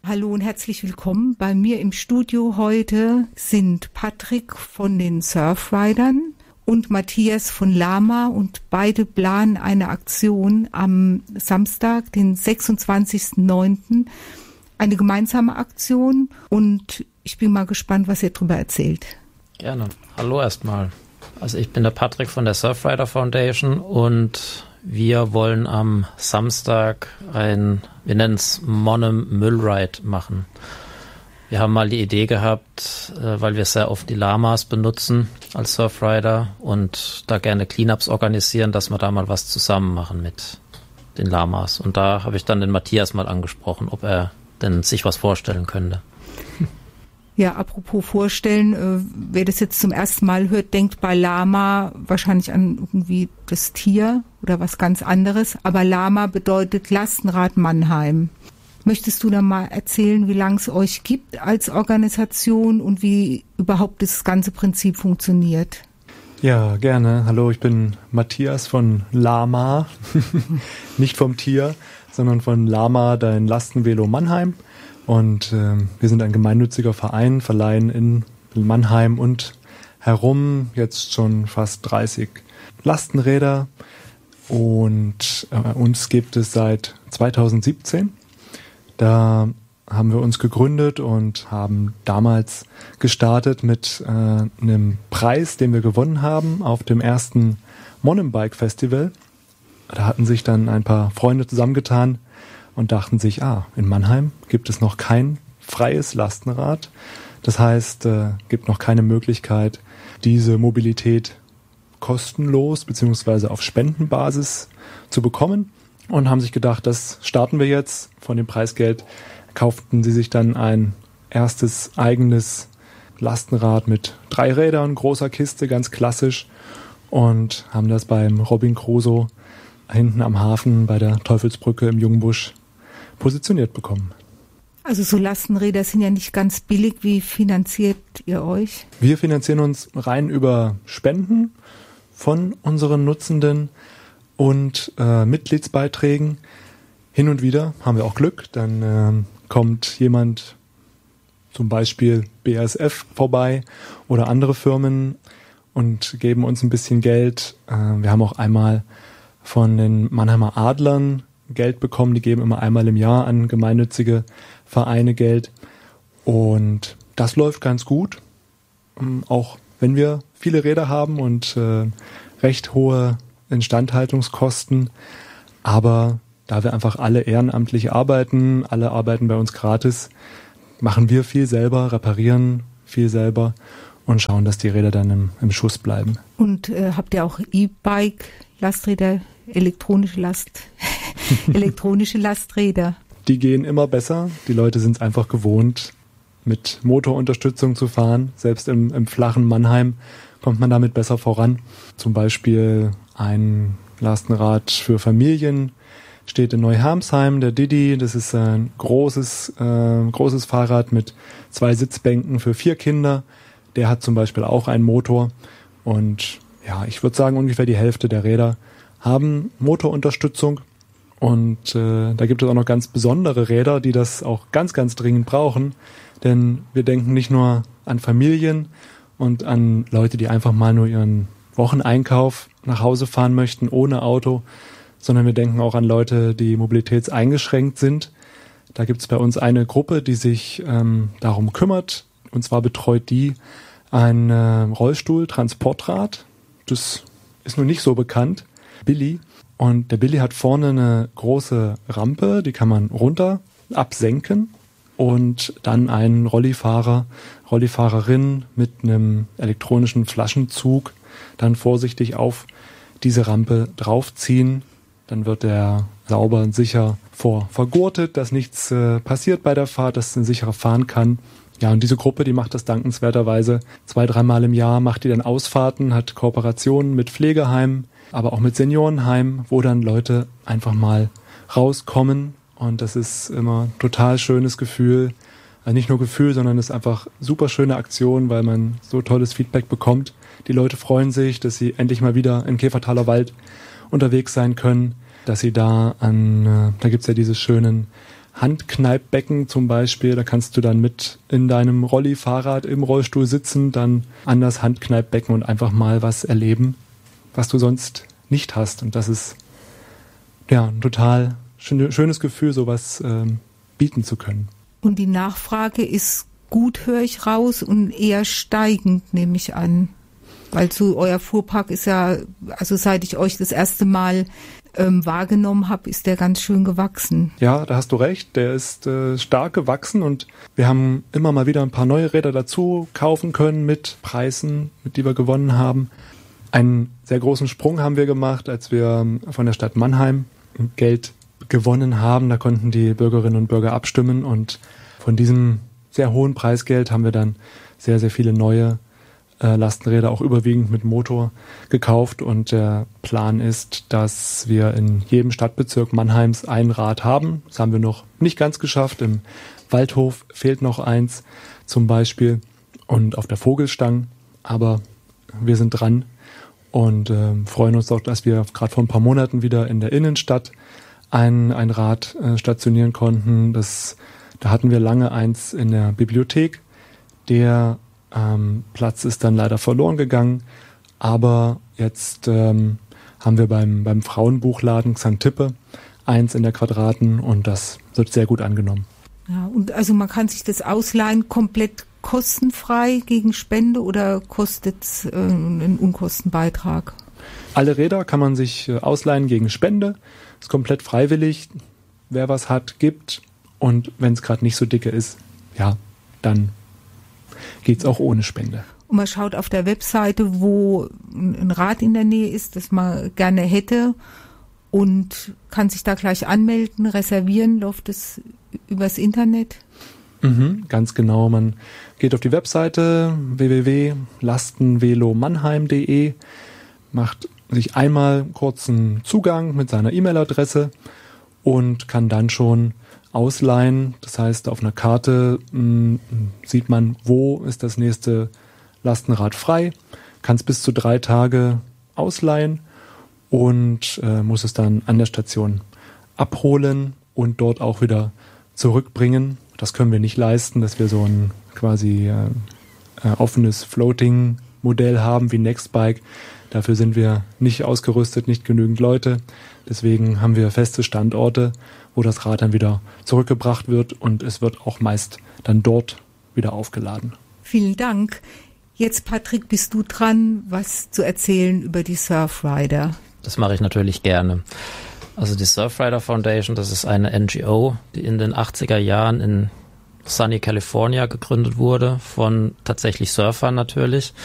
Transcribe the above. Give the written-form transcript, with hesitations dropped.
Hallo und herzlich willkommen. Bei mir im Studio heute sind Patrick von den Surfridern und Matthias von Lama und beide planen eine Aktion am Samstag, den 26.09., eine gemeinsame Aktion und ich bin mal gespannt, was ihr darüber erzählt. Gerne. Hallo erstmal. Also ich bin der Patrick von der Surfrider Foundation und wir wollen am Samstag wir nennen es Monnem Müllride machen. Wir haben mal die Idee gehabt, weil wir sehr oft die Lamas benutzen als Surfrider und da gerne Cleanups organisieren, dass wir da mal was zusammen machen mit den Lamas. Und da habe ich dann den Matthias mal angesprochen, ob er denn sich was vorstellen könnte. Ja, apropos vorstellen, wer das jetzt zum ersten Mal hört, denkt bei Lama wahrscheinlich an irgendwie das Tier oder was ganz anderes. Aber Lama bedeutet Lastenrad Mannheim. Möchtest du da mal erzählen, wie lange es euch gibt als Organisation und wie überhaupt das ganze Prinzip funktioniert? Ja, gerne. Hallo, ich bin Matthias von Lama. Nicht vom Tier, sondern von Lama, dein Lastenvelo Mannheim. Und wir sind ein gemeinnütziger Verein, verleihen in Mannheim und herum jetzt schon fast 30 Lastenräder. Und uns gibt es seit 2017. Da haben wir uns gegründet und haben damals gestartet mit einem Preis, den wir gewonnen haben auf dem ersten Monnem Bike Festival. Da hatten sich dann ein paar Freunde zusammengetan und dachten sich, in Mannheim gibt es noch kein freies Lastenrad. Das heißt, gibt noch keine Möglichkeit, diese Mobilität kostenlos bzw. auf Spendenbasis zu bekommen. Und haben sich gedacht, das starten wir jetzt. Von dem Preisgeld kauften sie sich dann ein erstes eigenes Lastenrad mit 3 Rädern, großer Kiste, ganz klassisch. Und haben das beim Robin Crusoe hinten am Hafen bei der Teufelsbrücke im Jungbusch positioniert bekommen. Also so Lastenräder sind ja nicht ganz billig. Wie finanziert ihr euch? Wir finanzieren uns rein über Spenden von unseren Nutzenden und Mitgliedsbeiträgen. Hin und wieder haben wir auch Glück, dann kommt jemand, zum Beispiel BASF, vorbei oder andere Firmen und geben uns ein bisschen Geld. Wir haben auch einmal von den Mannheimer Adlern Geld bekommen, die geben immer einmal im Jahr an gemeinnützige Vereine Geld und das läuft ganz gut, auch wenn wir viele Räder haben und recht hohe Instandhaltungskosten, aber da wir einfach alle ehrenamtlich arbeiten, alle arbeiten bei uns gratis, machen wir viel selber, reparieren viel selber und schauen, dass die Räder dann im Schuss bleiben. Und habt ihr auch E-Bike, Lasträder, elektronische Lasträder? Die gehen immer besser. Die Leute sind es einfach gewohnt, mit Motorunterstützung zu fahren. Selbst im flachen Mannheim kommt man damit besser voran. Zum Beispiel ein Lastenrad für Familien steht in Neuhermsheim, der Didi. Das ist ein großes Fahrrad mit 2 Sitzbänken für 4 Kinder. Der hat zum Beispiel auch einen Motor. Und ja, ich würde sagen, ungefähr die Hälfte der Räder haben Motorunterstützung. Und da gibt es auch noch ganz besondere Räder, die das auch ganz, ganz dringend brauchen. Denn wir denken nicht nur an Familien und an Leute, die einfach mal nur ihren Wocheneinkauf nach Hause fahren möchten ohne Auto, sondern wir denken auch an Leute, die mobilitätseingeschränkt sind. Da gibt es bei uns eine Gruppe, die sich darum kümmert. Und zwar betreut die ein Rollstuhl-Transportrad. Das ist noch nicht so bekannt. Billy. Und der Billy hat vorne eine große Rampe, die kann man runter absenken und dann einen Rollifahrerin mit einem elektronischen Flaschenzug dann vorsichtig auf diese Rampe draufziehen. Dann wird er sauber und sicher vergurtet, dass nichts passiert bei der Fahrt, dass er sicherer fahren kann. Ja, und diese Gruppe, die macht das dankenswerterweise 2-3 Mal im Jahr, macht die dann Ausfahrten, hat Kooperationen mit Pflegeheimen, aber auch mit Seniorenheimen, wo dann Leute einfach mal rauskommen. Und das ist immer ein total schönes Gefühl. Also nicht nur Gefühl, sondern es ist einfach super schöne Aktion, weil man so tolles Feedback bekommt. Die Leute freuen sich, dass sie endlich mal wieder im Käfertaler Wald unterwegs sein können, dass sie da gibt's ja diese schönen Handkneippbecken zum Beispiel. Da kannst du dann mit in deinem Rolli-Fahrrad im Rollstuhl sitzen, dann an das Handkneippbecken und einfach mal was erleben, was du sonst nicht hast. Und das ist ja ein total schönes Gefühl, sowas bieten zu können. Und die Nachfrage ist gut, höre ich raus, und eher steigend, nehme ich an. Weil euer Fuhrpark ist ja, also seit ich euch das erste Mal wahrgenommen habe, ist der ganz schön gewachsen. Ja, da hast du recht. Der ist stark gewachsen und wir haben immer mal wieder ein paar neue Räder dazu kaufen können mit Preisen, mit die wir gewonnen haben. Einen sehr großen Sprung haben wir gemacht, als wir von der Stadt Mannheim Geld gewonnen haben. Da konnten die Bürgerinnen und Bürger abstimmen und von diesem sehr hohen Preisgeld haben wir dann sehr, sehr viele neue Lastenräder, auch überwiegend mit Motor, gekauft. Und der Plan ist, dass wir in jedem Stadtbezirk Mannheims ein Rad haben. Das haben wir noch nicht ganz geschafft. Im Waldhof fehlt noch eins zum Beispiel und auf der Vogelstang. Aber wir sind dran und freuen uns auch, dass wir gerade vor ein paar Monaten wieder in der Innenstadt ein Rad stationieren konnten. Da hatten wir lange eins in der Bibliothek. Der Platz ist dann leider verloren gegangen, aber jetzt haben wir beim Frauenbuchladen Xantippe eins in der Quadraten und das wird sehr gut angenommen. Ja, und also man kann sich das ausleihen komplett kostenfrei gegen Spende oder kostet es einen Unkostenbeitrag? Alle Räder kann man sich ausleihen gegen Spende, ist komplett freiwillig, wer was hat, gibt, und wenn es gerade nicht so dicke ist, ja, dann geht's auch ohne Spende. Und man schaut auf der Webseite, wo ein Rad in der Nähe ist, das man gerne hätte, und kann sich da gleich anmelden, reservieren. Läuft das übers Internet? Ganz genau. Man geht auf die Webseite www.lastenvelomannheim.de, macht sich einmal kurzen Zugang mit seiner E-Mail-Adresse und kann dann schon ausleihen. Das heißt, auf einer Karte sieht man, wo ist das nächste Lastenrad frei, kann es bis zu 3 Tage ausleihen und muss es dann an der Station abholen und dort auch wieder zurückbringen. Das können wir nicht leisten, dass wir so ein quasi offenes Floating-Modell haben wie Nextbike. Dafür sind wir nicht ausgerüstet, nicht genügend Leute. Deswegen haben wir feste Standorte, wo das Rad dann wieder zurückgebracht wird, und es wird auch meist dann dort wieder aufgeladen. Vielen Dank. Jetzt, Patrick, bist du dran, was zu erzählen über die Surfrider. Das mache ich natürlich gerne. Also die Surfrider Foundation, das ist eine NGO, die in den 80er Jahren in Sunny, California gegründet wurde, von tatsächlich Surfern natürlich.